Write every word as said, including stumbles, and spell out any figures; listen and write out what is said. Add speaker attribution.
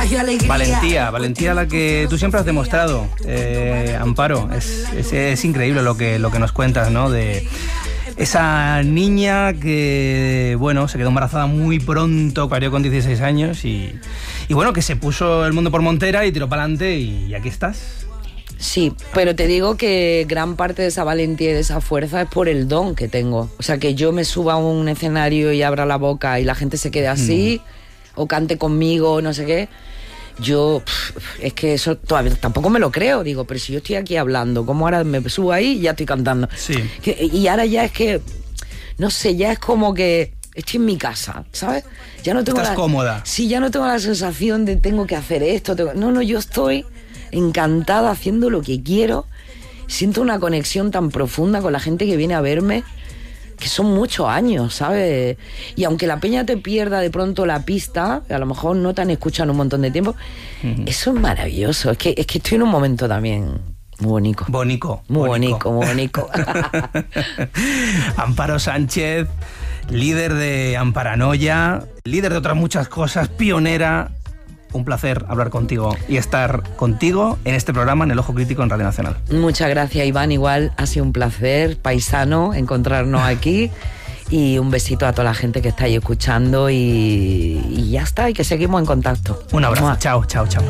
Speaker 1: contagio alegría.
Speaker 2: Valentía, valentía la que tú siempre has demostrado, eh, Amparo. Es, es, es increíble lo que, lo que nos cuentas, ¿no? De esa niña que, bueno, se quedó embarazada muy pronto, parió con dieciséis años y, y bueno, que se puso el mundo por montera y tiró para adelante y aquí estás.
Speaker 1: Sí, pero te digo que gran parte de esa valentía y de esa fuerza es por el don que tengo. O sea, que yo me suba a un escenario y abra la boca y la gente se quede así, mm. o cante conmigo, no sé qué. Yo, pff, es que eso todavía tampoco me lo creo. Digo, pero si yo estoy aquí hablando, ¿cómo ahora me subo ahí y ya estoy cantando?
Speaker 2: Sí.
Speaker 1: Que, y ahora ya es que, no sé, ya es como que estoy en mi casa, ¿sabes? Ya no tengo
Speaker 2: Estás
Speaker 1: la,
Speaker 2: cómoda.
Speaker 1: Sí, ya no tengo la sensación de tengo que hacer esto. Tengo, no, no, yo estoy encantada haciendo lo que quiero. Siento una conexión tan profunda con la gente que viene a verme, que son muchos años, ¿sabes? Y aunque la peña te pierda de pronto la pista, a lo mejor no te han escuchado un montón de tiempo, uh-huh. Eso es maravilloso. Es que, es que estoy en un momento también muy bonito.
Speaker 2: Bonico.
Speaker 1: Muy bonito, muy bonito.
Speaker 2: Amparo Sánchez, líder de Amparanoia, líder de otras muchas cosas, pionera. Un placer hablar contigo y estar contigo en este programa, en El Ojo Crítico, en Radio Nacional.
Speaker 1: Muchas gracias, Iván. Igual ha sido un placer, paisano, encontrarnos aquí. Y un besito a toda la gente que está ahí escuchando y, y ya está, y que seguimos en contacto.
Speaker 2: Un abrazo. Chao, chao, chao.